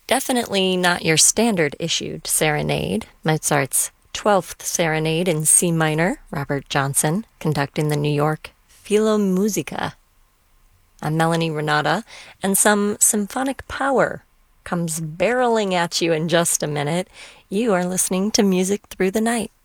Definitely not your standard issued serenade. Mozart's 12th Serenade in C minor, Robert Johnson, conducting the New York Philharmonica. I'm Melanie Renata, and some symphonic power comes barreling at you in just a minute. You are listening to Music Through the Night.